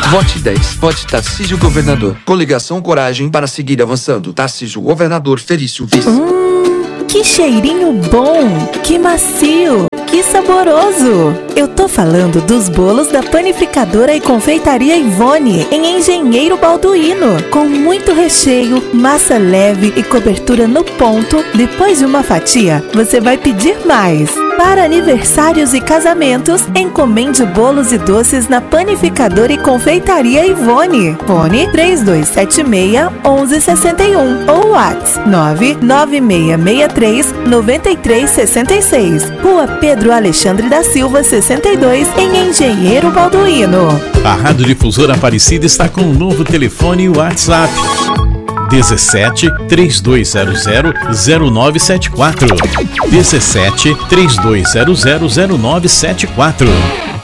Vote 10. Vote Tarcísio Governador. Coligação Coragem para seguir avançando. Tarcísio Governador, Felício Vice. Que cheirinho bom! Que macio! Que saboroso! Eu tô falando dos bolos da Panificadora e Confeitaria Ivone, em Engenheiro Balduino, com muito recheio, massa leve e cobertura no ponto. Depois de uma fatia, você vai pedir mais. Para aniversários e casamentos, encomende bolos e doces na Panificadora e Confeitaria Ivone. Fone 3276-1161 ou WhatsApp 99663-9366. Rua Pedro Alexandre da Silva, 62, em Engenheiro Balduino. A Rádio Difusora Aparecida está com um novo telefone e WhatsApp. 17 3200 0974. 17 3200 0974.